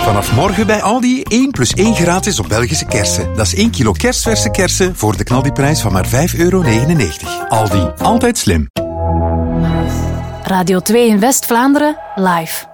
Vanaf morgen bij Aldi 1 plus 1 gratis op Belgische kersen. Dat is 1 kilo kerstverse kersen voor de knaldiprijs van maar €5,99. Aldi, altijd slim. Radio 2 in West-Vlaanderen, live.